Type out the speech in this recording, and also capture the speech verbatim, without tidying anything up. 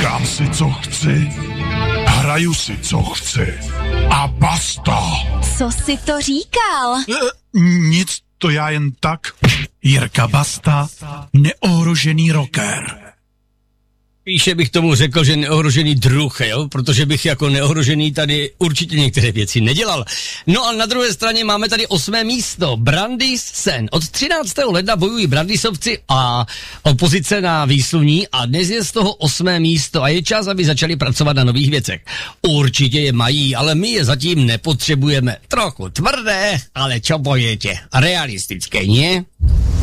Říkám si, co chci, hraju si, co chci a basta. Co jsi to říkal? E, nic, to já jen tak. Jirka Basta, neohrožený rocker. Píše bych tomu řekl, že neohrožený druh, jo, protože bych jako neohrožený tady určitě některé věci nedělal. No a na druhé straně máme tady osmé místo, Brandýs Sen. Od třináctého ledna bojují Brandýsovci a opozice na výsluní a dnes je z toho osmé místo a je čas, aby začali pracovat na nových věcech. Určitě je mají, ale my je zatím nepotřebujeme. Trochu tvrdé, ale čo pojete, realistické, ne?